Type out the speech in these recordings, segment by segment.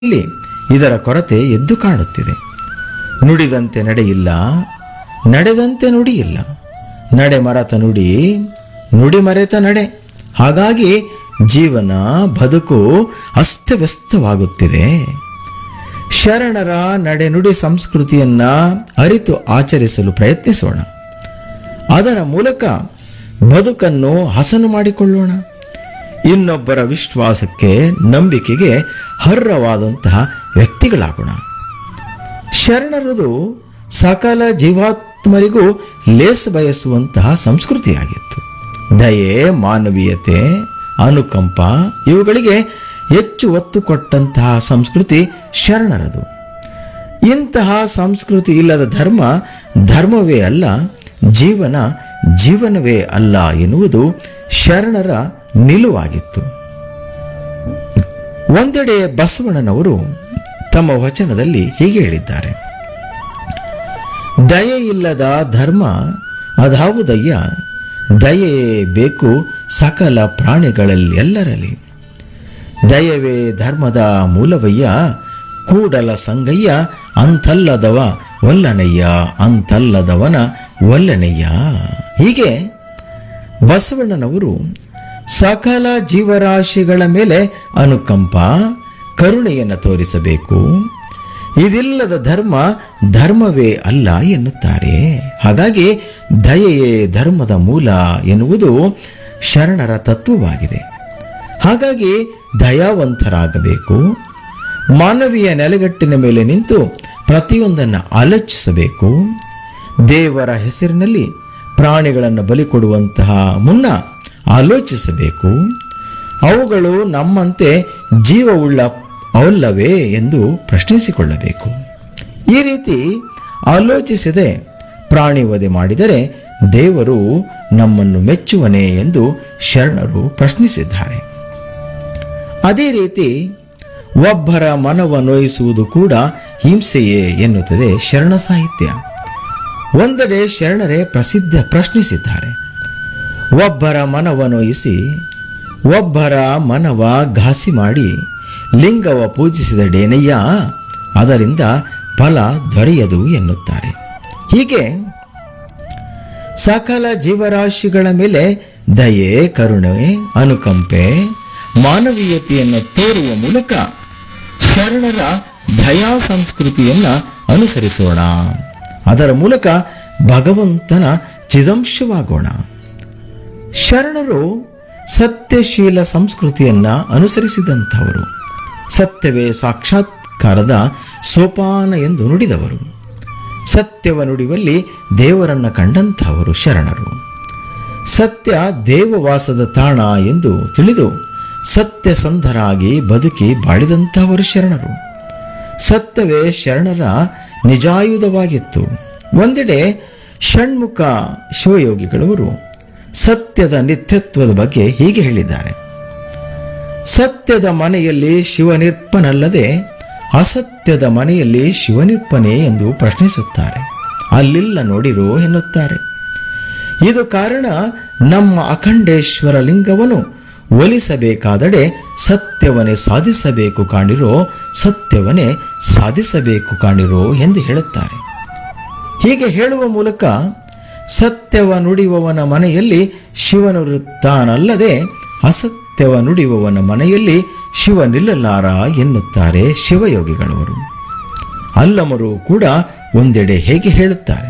ಇಲ್ಲಿ ಇದರ ಕೊರತೆ ಎದ್ದು ಕಾಣುತ್ತಿದೆ. ನುಡಿದಂತೆ ನಡೆಯಿಲ್ಲ, ನಡೆದಂತೆ ನುಡಿಯಿಲ್ಲ, ನಡೆ ಮರೆತ ನುಡಿ, ನುಡಿ ಮರೆತ ನಡೆ. ಹಾಗಾಗಿ ಜೀವನ ಬದುಕು ಅಸ್ತವ್ಯಸ್ತವಾಗುತ್ತಿದೆ. ಶರಣರ ನಡೆನುಡಿ ಸಂಸ್ಕೃತಿಯನ್ನ ಅರಿತು ಆಚರಿಸಲು ಪ್ರಯತ್ನಿಸೋಣ. ಅದರ ಮೂಲಕ ಬದುಕನ್ನು ಹಸನು ಮಾಡಿಕೊಳ್ಳೋಣ. ಇನ್ನೊಬ್ಬರ ವಿಶ್ವಾಸಕ್ಕೆ, ನಂಬಿಕೆಗೆ ಅರ್ಹವಾದಂತಹ ವ್ಯಕ್ತಿಗಳಾಗೋಣ. ಶರಣರದು ಸಕಲ ಜೀವಾತ್ಮರಿಗೂ ಲೇಸ ಬಯಸುವಂತಹ ಸಂಸ್ಕೃತಿಯಾಗಿತ್ತು. ದಯೆ, ಮಾನವೀಯತೆ, ಅನುಕಂಪ ಇವುಗಳಿಗೆ ಹೆಚ್ಚು ಒತ್ತು ಕೊಟ್ಟಂತಹ ಸಂಸ್ಕೃತಿ ಶರಣರದು. ಇಂತಹ ಸಂಸ್ಕೃತಿ ಇಲ್ಲದ ಧರ್ಮ ಧರ್ಮವೇ ಅಲ್ಲ, ಜೀವನ ಜೀವನವೇ ಅಲ್ಲ ಎನ್ನುವುದು ಶರಣರ ನಿಲುವಾಗಿತ್ತು. ಒಂದೆಡೆ ಬಸವಣ್ಣನವರು ತಮ್ಮ ವಚನದಲ್ಲಿ ಹೀಗೆ ಹೇಳಿದ್ದಾರೆ: ದಯೆ ಇಲ್ಲದ ಧರ್ಮ ಅದಾವುದಯ್ಯ, ದಯೆಯೇ ಬೇಕು ಸಕಲ ಪ್ರಾಣಿಗಳಲ್ಲೆಲ್ಲರಲ್ಲಿ. ದಯವೇ ಧರ್ಮದ ಮೂಲವಯ್ಯ, ಕೂಡಲ ಸಂಗಯ್ಯ, ಅಂತಲ್ಲದವ ಒಲ್ಲನಯ್ಯ, ಅಂತಲ್ಲದವನ ಒಲ್ಲನಯ್ಯ. ಹೀಗೆ ಬಸವಣ್ಣನವರು ಸಕಲ ಜೀವರಾಶಿಗಳ ಮೇಲೆ ಅನುಕಂಪ, ಕರುಣೆಯನ್ನು ತೋರಿಸಬೇಕು. ಇದಿಲ್ಲದ ಧರ್ಮ ಧರ್ಮವೇ ಅಲ್ಲ ಎನ್ನುತ್ತಾರೆ. ಹಾಗಾಗಿ ದಯೆಯೇ ಧರ್ಮದ ಮೂಲ ಎನ್ನುವುದು ಶರಣರ ತತ್ವವಾಗಿದೆ. ಹಾಗಾಗಿ ದಯಾವಂತರಾಗಬೇಕು. ಮಾನವೀಯ ನೆಲೆಗಟ್ಟಿನ ಮೇಲೆ ನಿಂತು ಪ್ರತಿಯೊಂದನ್ನು ಆಲೋಚಿಸಬೇಕು. ದೇವರ ಹೆಸರಿನಲ್ಲಿ ಪ್ರಾಣಿಗಳನ್ನು ಬಲಿ ಕೊಡುವಂತಹ ಮುನ್ನ ಆಲೋಚಿಸಬೇಕು. ಅವುಗಳು ನಮ್ಮಂತೆ ಜೀವವುಳ್ಳ ಅವಲ್ಲವೇ ಎಂದು ಪ್ರಶ್ನಿಸಿಕೊಳ್ಳಬೇಕು. ಈ ರೀತಿ ಆಲೋಚಿಸದೆ ಪ್ರಾಣಿ ವಧೆ ಮಾಡಿದರೆ ದೇವರು ನಮ್ಮನ್ನು ಮೆಚ್ಚುವನೇ ಎಂದು ಶರಣರು ಪ್ರಶ್ನಿಸಿದ್ದಾರೆ. ಅದೇ ರೀತಿ ಒಬ್ಬರ ಮನವ ನೋಯಿಸುವುದು ಕೂಡ ಹಿಂಸೆಯೇ ಎನ್ನುತ್ತದೆ ಶರಣ ಸಾಹಿತ್ಯ. ಒಂದೆಡೆ ಶರಣರೇ ಪ್ರಶ್ನಿಸಿದ್ದಾರೆ: ಒಬ್ಬರ ಮನವ ನೋಯಿಸಿ, ಒಬ್ಬರ ಮನವ ಘಾಸಿ ಮಾಡಿ, ಲಿಂಗವ ಪೂಜಿಸಿದಡೇನಯ್ಯ, ಅದರಿಂದ ಫಲ ದೊರೆಯದು ಎನ್ನುತ್ತಾರೆ. ಹೀಗೆ ಸಕಲ ಜೀವರಾಶಿಗಳ ಮೇಲೆ ದಯೆ, ಕರುಣೆ, ಅನುಕಂಪೆ, ಮಾನವೀಯತೆಯನ್ನು ತೋರುವ ಮೂಲಕ ಶರಣರ ದಯಾ ಸಂಸ್ಕೃತಿಯನ್ನು ಅನುಸರಿಸೋಣ. ಅದರ ಮೂಲಕ ಭಗವಂತನ ಚಿದಂಶವಾಗೋಣ. ಶರಣರು ಸತ್ಯಶೀಲ ಸಂಸ್ಕೃತಿಯನ್ನ ಅನುಸರಿಸಿದಂಥವರು. ಸತ್ಯವೇ ಸಾಕ್ಷಾತ್ಕಾರದ ಸೋಪಾನ ಎಂದು ನುಡಿದವರು. ಸತ್ಯವ ನುಡಿಯುವಲ್ಲಿ ದೇವರನ್ನ ಕಂಡಂಥವರು ಶರಣರು. ಸತ್ಯ ದೇವವಾಸದ ತಾಣ ಎಂದು ತಿಳಿದು ಸತ್ಯಸಂಧರಾಗಿ ಬದುಕಿ ಬಾಳಿದಂಥವರು ಶರಣರು. ಸತ್ಯವೇ ಶರಣರ ನಿಜಾಯುಧವಾಗಿತ್ತು. ಒಂದೆಡೆ ಷಣ್ಮುಖ ಶಿವಯೋಗಿಗಳವರು ಸತ್ಯದ ನಿತ್ಯತ್ವದ ಬಗ್ಗೆ ಹೀಗೆ ಹೇಳಿದ್ದಾರೆ: ಸತ್ಯದ ಮನೆಯಲ್ಲಿ ಶಿವನಿರ್ಪನಲ್ಲದೆ ಅಸತ್ಯದ ಮನೆಯಲ್ಲಿ ಶಿವನಿರ್ಪನೆ ಎಂದು ಪ್ರಶ್ನಿಸುತ್ತಾರೆ. ಅಲ್ಲಿಲ್ಲ ನೋಡಿರೋ ಎನ್ನುತ್ತಾರೆ. ಇದು ಕಾರಣ, ನಮ್ಮ ಅಖಂಡೇಶ್ವರ ಲಿಂಗವನ್ನು ಒಲಿಸಬೇಕಾದಡೆ ಸತ್ಯವನ್ನೇ ಸಾಧಿಸಬೇಕು ಕಾಣಿರೋ, ಸತ್ಯವನ್ನೇ ಸಾಧಿಸಬೇಕು ಕಾಣಿರೋ ಎಂದು ಹೇಳುತ್ತಾರೆ. ಹೀಗೆ ಹೇಳುವ ಮೂಲಕ ಸತ್ಯವ ನುಡಿಯುವವನ ಮನೆಯಲ್ಲಿ ಶಿವನಿರುತ್ತಾನಲ್ಲದೆ ಅಸತ್ಯವ ನುಡಿಯುವವನ ಮನೆಯಲ್ಲಿ ಶಿವ ನಿಲ್ಲಲಾರ ಎನ್ನುತ್ತಾರೆ ಶಿವಯೋಗಿಗಳವರು. ಅಲ್ಲಮರು ಕೂಡ ಒಂದೆಡೆ ಹೇಗೆ ಹೇಳುತ್ತಾರೆ: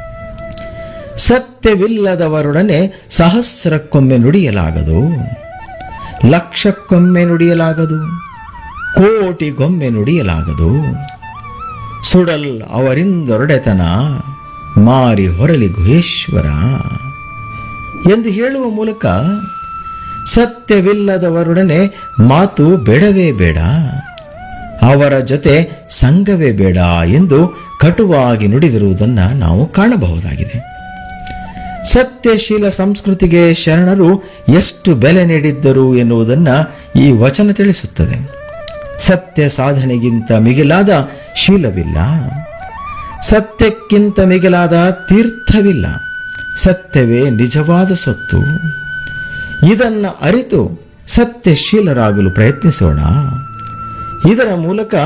ಸತ್ಯವಿಲ್ಲದವರೊಡನೆ ಸಹಸ್ರಕ್ಕೊಮ್ಮೆ ನುಡಿಯಲಾಗದು, ಲಕ್ಷಕ್ಕೊಮ್ಮೆ ನುಡಿಯಲಾಗದು, ಕೋಟಿಗೊಮ್ಮೆ ನುಡಿಯಲಾಗದು. ಸುಡಲ್ ಅವರಿಂದೊರಡೆತನ, ಮಾರಿ ಹೊರಲಿ ಗುಹೇಶ್ವರ ಎಂದು ಹೇಳುವ ಮೂಲಕ ಸತ್ಯವಿಲ್ಲದವರೊಡನೆ ಮಾತು ಬೇಡವೇ ಬೇಡ, ಅವರ ಜೊತೆ ಸಂಘವೇ ಬೇಡ ಎಂದು ಕಟುವಾಗಿ ನುಡಿದಿರುವುದನ್ನು ನಾವು ಕಾಣಬಹುದಾಗಿದೆ. ಸತ್ಯಶೀಲ ಸಂಸ್ಕೃತಿಗೆ ಶರಣರು ಎಷ್ಟು ಬೆಲೆ ನೀಡಿದ್ದರು ಎನ್ನುವುದನ್ನು ಈ ವಚನ ತಿಳಿಸುತ್ತದೆ. ಸತ್ಯ ಸಾಧನೆಗಿಂತ ಮಿಗಿಲಾದ ಶೀಲವಿಲ್ಲ, ಸತ್ಯಕ್ಕಿಂತ ಮಿಗಿಲಾದ ತೀರ್ಥವಿಲ್ಲ. ಸತ್ಯವೇ ನಿಜವಾದ ಸೊತ್ತು. ಇದನ್ನು ಅರಿತು ಸತ್ಯಶೀಲರಾಗಲು ಪ್ರಯತ್ನಿಸೋಣ. ಇದರ ಮೂಲಕ